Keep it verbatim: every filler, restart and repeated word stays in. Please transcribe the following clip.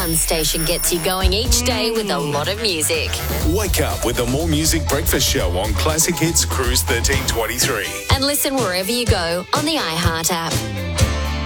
one station gets you going each day with a lot of music. Wake up with the More Music Breakfast Show on Classic Hits Cruise thirteen twenty-three. And listen wherever you go on the iHeart app.